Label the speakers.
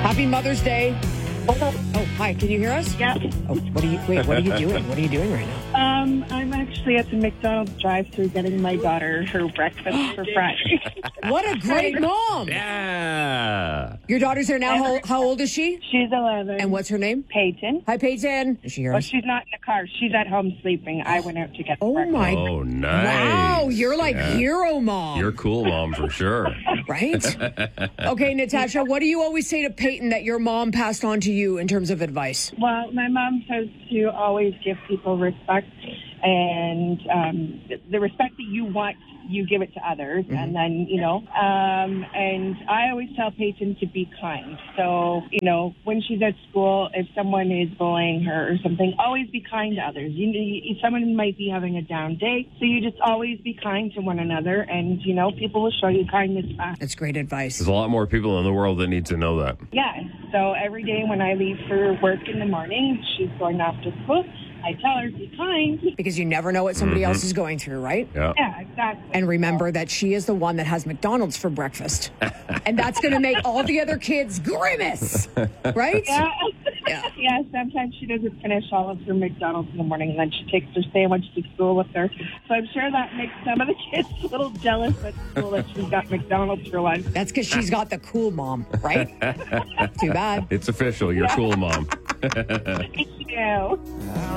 Speaker 1: Happy Mother's Day.
Speaker 2: Hello.
Speaker 1: Oh, hi. Can you hear us?
Speaker 2: Yeah.
Speaker 1: Oh, what are you doing? What are you doing right now?
Speaker 2: I'm actually at the McDonald's drive-thru getting my daughter her breakfast for Friday.
Speaker 1: What a great mom.
Speaker 3: Yeah.
Speaker 1: Your daughter's there now. How old is she?
Speaker 2: She's 11.
Speaker 1: And what's her name?
Speaker 2: Peyton?
Speaker 1: Hi, Peyton. Is she here?
Speaker 2: Well, she's not in the car. She's at home sleeping. I went out to get the
Speaker 1: Oh,
Speaker 2: breakfast.
Speaker 1: my.
Speaker 3: Oh, nice.
Speaker 1: Wow. You're like hero mom.
Speaker 3: You're cool, mom, for sure.
Speaker 1: Right? Okay, Natasha, what do you always say to Peyton that your mom passed on to you in terms of advice?
Speaker 2: Well, my mom says to always give people respect, and the respect that you want, you give it to others.
Speaker 1: Mm-hmm.
Speaker 2: And then, and I always tell Peyton to be kind. So, when she's at school, if someone is bullying her or something, always be kind to others. Someone might be having a down day, so you just always be kind to one another, and, people will show you kindness back.
Speaker 1: That's great advice.
Speaker 3: There's a lot more people in the world that need to know that.
Speaker 2: Yeah, so every day when I leave for work in the morning, she's going off to school, I tell her to be kind.
Speaker 1: Because you never know what somebody else is going through, right?
Speaker 3: Yeah.
Speaker 2: Yeah, exactly.
Speaker 1: And remember that she is the one that has McDonald's for breakfast. And that's going to make all the other kids grimace, right?
Speaker 2: Yeah.
Speaker 1: Yeah.
Speaker 2: Yeah, sometimes she doesn't finish all of her McDonald's in the morning, and then she takes her sandwich to school with her. So I'm sure that makes some of the kids a little jealous at school that she's got McDonald's for lunch.
Speaker 1: That's because she's got the cool mom, right? Too bad.
Speaker 3: It's official. You're cool, mom.
Speaker 2: Thank you.